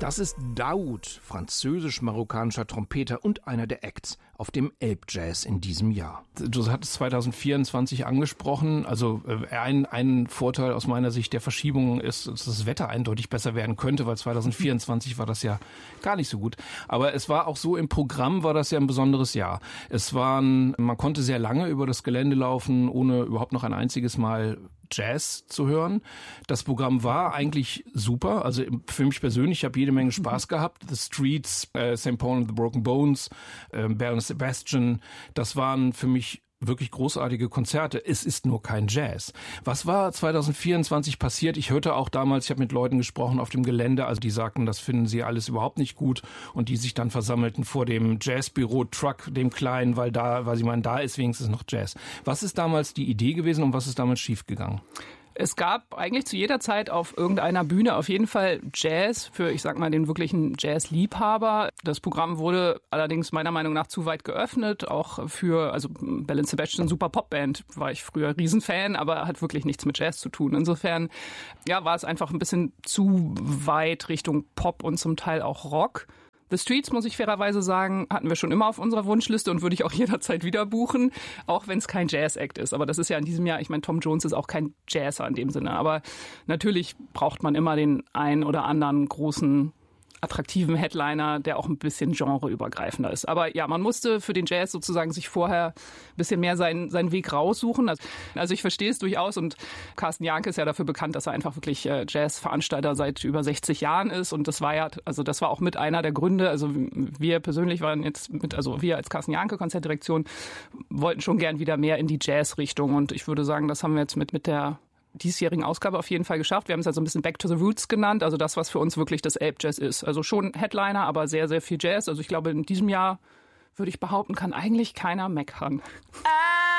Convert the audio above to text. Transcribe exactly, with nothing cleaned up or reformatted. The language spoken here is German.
Das ist Daoud, französisch-marokkanischer Trompeter und einer der Acts auf dem Elbjazz in diesem Jahr. Du hattest zwanzig vierundzwanzig angesprochen. Also ein, ein Vorteil aus meiner Sicht der Verschiebung ist, dass das Wetter eindeutig besser werden könnte, weil zwanzig vierundzwanzig war das ja gar nicht so gut. Aber es war auch so, im Programm war das ja ein besonderes Jahr. Es waren, man konnte sehr lange über das Gelände laufen, ohne überhaupt noch ein einziges Mal Jazz zu hören. Das Programm war eigentlich super. Also für mich persönlich, ich habe jede Menge Spaß gehabt. The Streets, äh, Saint Paul and the Broken Bones, äh, Baron Sebastian, das waren für mich wirklich großartige Konzerte. Es ist nur kein Jazz. Was war zwanzig vierundzwanzig passiert? Ich hörte auch damals, ich habe mit Leuten gesprochen auf dem Gelände, also die sagten, das finden sie alles überhaupt nicht gut und die sich dann versammelten vor dem Jazzbüro-Truck, dem kleinen, weil da, weil sie meinen, da ist wenigstens noch Jazz. Was ist damals die Idee gewesen und was ist damals schiefgegangen? Es gab eigentlich zu jeder Zeit auf irgendeiner Bühne auf jeden Fall Jazz für, ich sag mal, den wirklichen Jazz-Liebhaber. Das Programm wurde allerdings meiner Meinung nach zu weit geöffnet, auch für, also Baron Sebastian, super Popband, war ich früher Riesenfan, aber hat wirklich nichts mit Jazz zu tun. Insofern, ja, war es einfach ein bisschen zu weit Richtung Pop und zum Teil auch Rock. The Streets, muss ich fairerweise sagen, hatten wir schon immer auf unserer Wunschliste und würde ich auch jederzeit wieder buchen, auch wenn es kein Jazz-Act ist. Aber das ist ja in diesem Jahr, ich meine, Tom Jones ist auch kein Jazzer in dem Sinne. Aber natürlich braucht man immer den einen oder anderen großen, attraktiven Headliner, der auch ein bisschen genreübergreifender ist. Aber ja, man musste für den Jazz sozusagen sich vorher ein bisschen mehr seinen, seinen Weg raussuchen. Also ich verstehe es durchaus und Carsten Jahnke ist ja dafür bekannt, dass er einfach wirklich Jazzveranstalter seit über sechzig Jahren ist und das war ja, also das war auch mit einer der Gründe, also wir persönlich waren jetzt mit, also wir als Carsten Jahnke Konzertdirektion wollten schon gern wieder mehr in die Jazz-Richtung und ich würde sagen, das haben wir jetzt mit, mit der diesjährigen Ausgabe auf jeden Fall geschafft. Wir haben es also ein bisschen Back to the Roots genannt, also das, was für uns wirklich das Elbjazz ist. Also schon Headliner, aber sehr, sehr viel Jazz. Also ich glaube, in diesem Jahr, würde ich behaupten, kann eigentlich keiner meckern.